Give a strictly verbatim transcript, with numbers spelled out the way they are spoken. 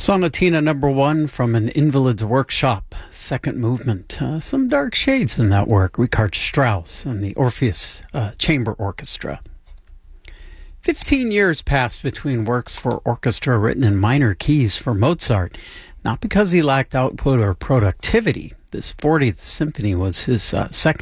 Sonatina number one from An Invalid's Workshop, second movement. Uh, some dark shades in that work. Richard Strauss and the Orpheus uh, Chamber Orchestra. Fifteen years passed between works for orchestra written in minor keys for Mozart, not because he lacked output or productivity. This fortieth symphony was his uh, second